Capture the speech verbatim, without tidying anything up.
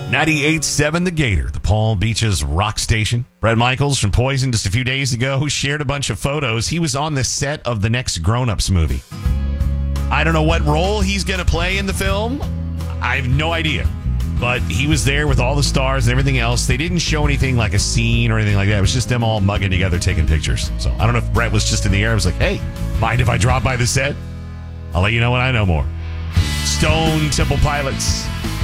ninety-eight point seven The Gator, the Palm Beaches rock station. Bret Michaels from Poison just a few days ago shared a bunch of photos. He was on the set of the next Grown Ups movie. I don't know what role he's going to play in the film. I have no idea. But he was there with all the stars and everything else. They didn't show anything like a scene or anything like that. It was just them all mugging together, taking pictures. So I don't know if Bret was just in the air. I was like, hey, mind if I drop by the set? I'll let you know when I know more. Stone Temple Pilots.